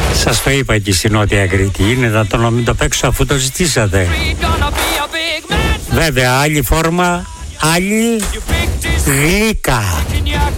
Σας το είπα και στη Νότια Κρήτη. Είναι δυνατόν να μην το παίξω αφού το ζητήσατε? Βέβαια, άλλη φόρμα, άλλη γλύκα.